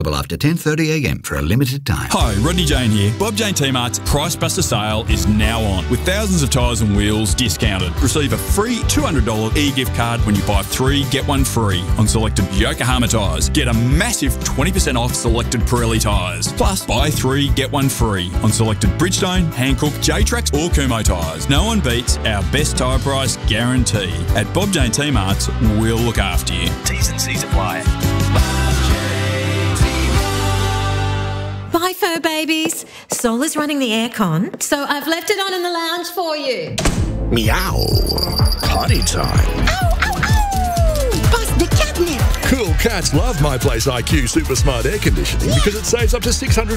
After 10:30am for a limited time. Hi, Rodney Jane here. Bob Jane T-Mart's Price Buster sale is now on, with thousands of tyres and wheels discounted. Receive a free $200 e-gift card when you buy 3, get 1 free on selected Yokohama tyres. Get a massive 20% off selected Pirelli tyres. Plus, buy 3, get 1 free on selected Bridgestone, Hankook, J-Trax or Kumho tyres. No one beats our best tyre price guarantee. At Bob Jane T-Mart's, we'll look after you. T's and C's apply. Bye, fur babies. Sol is running the aircon, so I've left it on in the lounge for you. Meow. Potty time. Ow, ow, ow! Bust the catnip. Cool cats love My Place IQ Super Smart Air Conditioning because it saves up to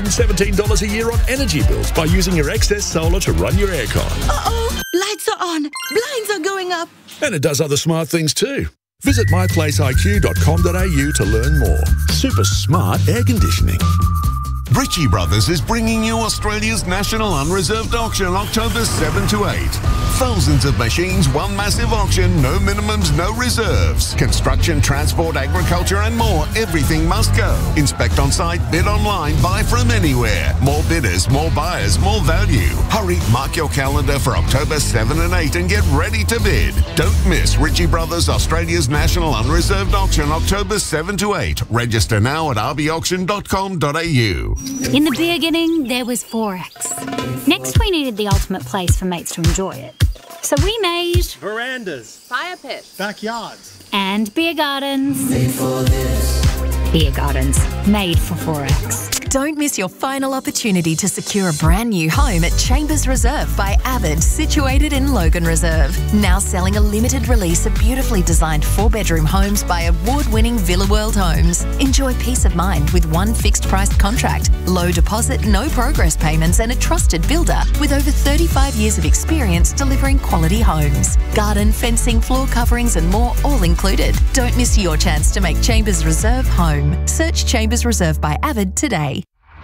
$617 a year on energy bills by using your excess solar to run your aircon. Uh-oh, lights are on, blinds are going up. And it does other smart things too. Visit myplaceiq.com.au to learn more. Super Smart Air Conditioning. Ritchie Brothers is bringing you Australia's National Unreserved Auction October 7 to 8. Thousands of machines, one massive auction, no minimums, no reserves. Construction, transport, agriculture and more, everything must go. Inspect on site, bid online, buy from anywhere. More bidders, more buyers, more value. Hurry, mark your calendar for October 7 and 8 and get ready to bid. Don't miss Ritchie Brothers Australia's National Unreserved Auction October 7 to 8. Register now at rbauction.com.au. In the beginning, there was Forex. Next, we needed the ultimate place for mates to enjoy it. So we made verandas, fire pits, backyards, and beer gardens. Made for this. Beer gardens, made for Forex. Don't miss your final opportunity to secure a brand new home at Chambers Reserve by Avid, situated in Logan Reserve. Now selling a limited release of beautifully designed 4-bedroom homes by award-winning Villa World Homes. Enjoy peace of mind with one fixed-priced contract, low deposit, no progress payments and a trusted builder with over 35 years of experience delivering quality homes. Garden, fencing, floor coverings and more all included. Don't miss your chance to make Chambers Reserve home. Search Chambers Reserve by Avid today.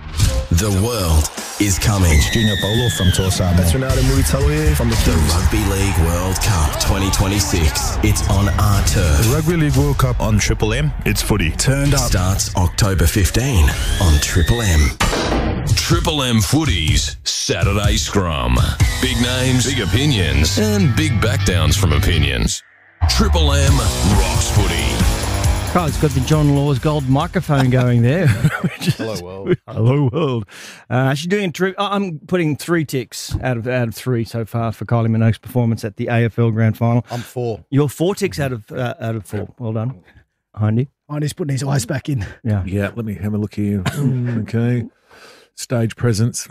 The world is coming. It's Junior Polo from Torsamo. That's Ronaldo Muritalo here from the Rugby League World Cup 2026. It's on our turf. The Rugby League World Cup on Triple M. It's footy. Turned up. Starts October 15 on Triple M. Triple M Footy's Saturday Scrum. Big names, big opinions, and big backdowns from opinions. Triple M rocks footy. Oh, it's got the John Law's gold microphone going there. Hello, world. Hello, world. She's doing. I'm putting 3 ticks out of 3 so far for Kylie Minogue's performance at the AFL Grand Final. I'm 4. You're 4 ticks out of 4. Well done, Hindy. Hindy's putting his eyes back in. Yeah. Yeah. Let me have a look here. Okay. Stage presence,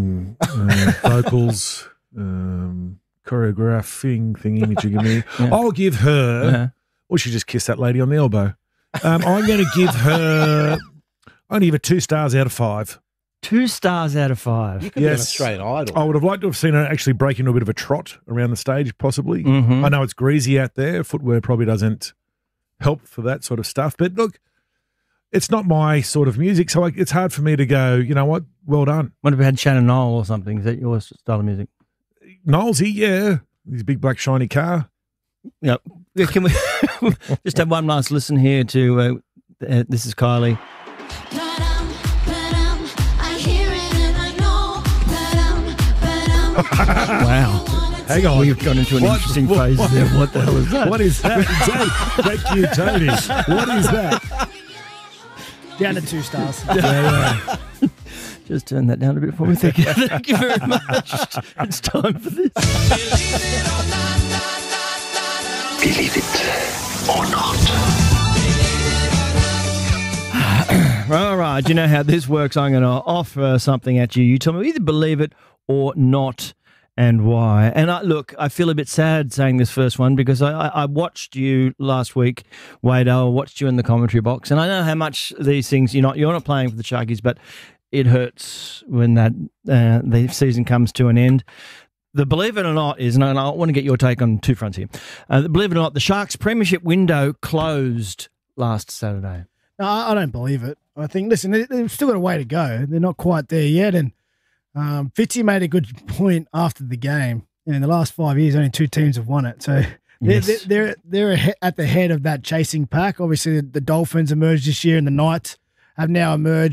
vocals, choreographing, thingy-majiggy. Yeah. I'll give her. Yeah. Or she just kissed that lady on the elbow. I'm going to give her. I'm going to give her 2 stars out of 5. 2 stars out of 5. You could be an Australian Idol. I would have liked to have seen her actually break into a bit of a trot around the stage, possibly. Mm-hmm. I know it's greasy out there. Footwear probably doesn't help for that sort of stuff. But look, it's not my sort of music, so it's hard for me to go, you know what, well done. What if we had Shannon Noel or something? Is that your style of music? Knowlesy, yeah. His big black shiny car. Yep. Can we just have one last listen here to this is Kylie. Wow. Hang on. We've gone into an interesting phase there. What the hell is that? What is that? Thank you, Tony. What is that? Down to 2 stars. Yeah. Just turn that down a bit for me. Thank you. Thank you very much. It's time for this. Believe it or not. All right. Do you know how this works? I'm going to offer something at you. You tell me either believe it or not, and why. And I feel a bit sad saying this first one because I watched you last week, Wade. I watched you in the commentary box, and I know how much these things you're not playing for the Sharkies, but it hurts when that the season comes to an end. The believe it or not is, and I want to get your take on 2 fronts here. Believe it or not, the Sharks' premiership window closed last Saturday. No, I don't believe it. I think, listen, they've still got a way to go. They're not quite there yet. And Fitzy made a good point after the game. And in the last 5 years, only 2 teams have won it. So Yes. they're at the head of that chasing pack. Obviously, the Dolphins emerged this year and the Knights have now emerged.